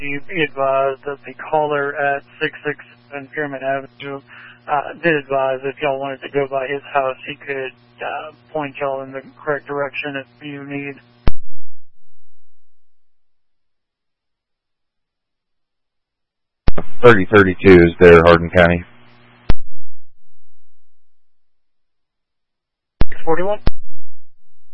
He advised that the caller at 667 Pyramid Avenue did advise if y'all wanted to go by his house, he could point y'all in the correct direction if you need. 3032 is there, Hardin County. 641.